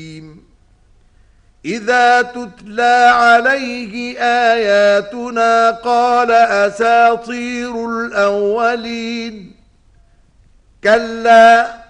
إذا تتلى عليه آياتنا قال أساطير الأولين كلا